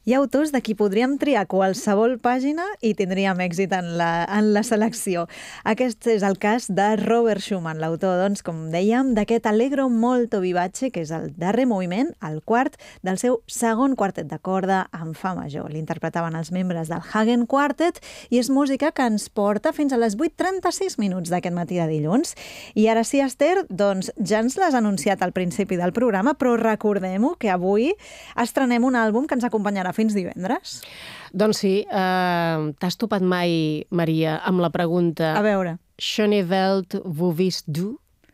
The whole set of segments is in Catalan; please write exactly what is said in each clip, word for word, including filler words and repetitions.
Hi ha autors de qui podríem triar qualsevol pàgina i tindríem èxit en la, en la selecció. Aquest és el cas de Robert Schumann, l'autor, doncs, com dèiem, d'aquest Allegro molto vivace, que és el darrer moviment, el quart, del seu segon quartet de corda en fa major. L'interpretaven els membres del Hagen Quartet i és música que ens porta fins a les vuit trenta-sis minuts d'aquest matí de dilluns. I ara sí, Esther, doncs ja ens l'has anunciat al principi del programa, però recordem-ho que avui estrenem un àlbum que ens acompanyarà fins divendres. Doncs sí, eh, t'has topat mai, Maria, amb la pregunta... A veure. Schöne Welt, wo bist du?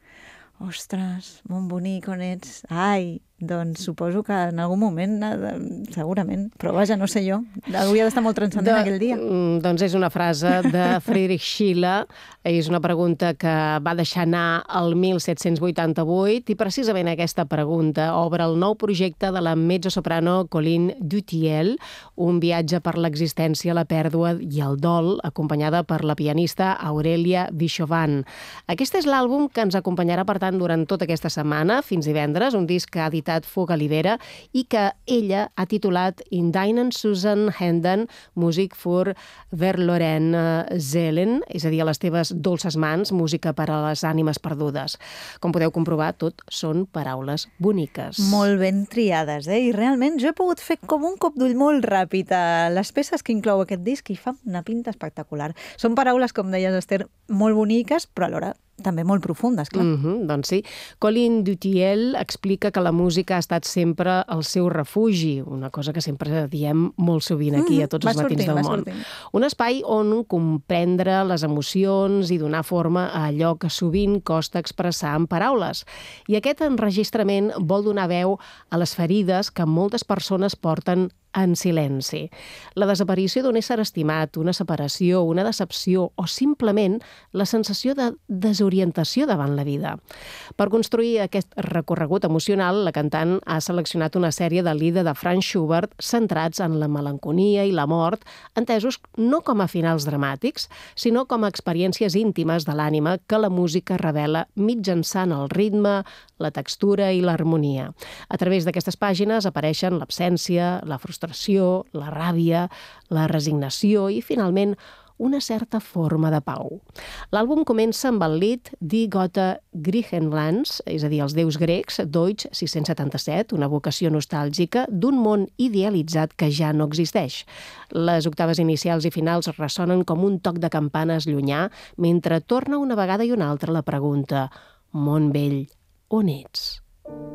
Ostres, molt bonic on ets. Ai, doncs suposo que en algun moment, segurament, però vaja, no sé jo, hauria d'estar molt transcendent de, aquell dia. Doncs és una frase de Friedrich Schiller, és una pregunta que va deixar anar el mil set-cents vuitanta-vuit i precisament aquesta pregunta obre el nou projecte de la mezzosoprano Colleen Dutiel, un viatge per l'existència, la pèrdua i el dol, acompanyada per la pianista Aurelia Vichovan. Aquest és l'àlbum que ens acompanyarà, per tant, durant tota aquesta setmana, fins divendres, un disc que ha editat Fogalibera i que ella ha titulat In deinen Susan Händen, Musik für verlorene Seelen, és a dir, a les teves dolces mans, música per a les ànimes perdudes. Com podeu comprovar, tot són paraules boniques. Molt ben triades, eh? I realment jo he pogut fer com un cop d'ull molt ràpid a les peces que inclou aquest disc i fa una pinta espectacular. Són paraules, com deies, Esther, molt boniques, però alhora també molt profundes, clar. Mm -hmm, doncs sí. Colleen Dutiel explica que la música ha estat sempre el seu refugi, una cosa que sempre diem molt sovint aquí, mm -hmm. a tots els matins sortint, del món. Sortint. Un espai on comprendre les emocions i donar forma a allò que sovint costa expressar en paraules. I aquest enregistrament vol donar veu a les ferides que moltes persones porten en silenci. La desaparició d'un ésser estimat, una separació, una decepció o simplement la sensació de desorientació davant la vida. Per construir aquest recorregut emocional, la cantant ha seleccionat una sèrie de lieder de Franz Schubert centrats en la melancolia i la mort, entesos no com a finals dramàtics, sinó com a experiències íntimes de l'ànima que la música revela mitjançant el ritme, la textura i l'harmonia. A través d'aquestes pàgines apareixen l'absència, la frustració, la ràbia, la resignació i, finalment, una certa forma de pau. L'àlbum comença amb el lied Die Götter Griechenlands, és a dir, els déus grecs, Deutsch sis-cents setanta-set, una vocació nostàlgica d'un món idealitzat que ja no existeix. Les octaves inicials i finals ressonen com un toc de campanes llunyà, mentre torna una vegada i una altra la pregunta: món vell, on ets?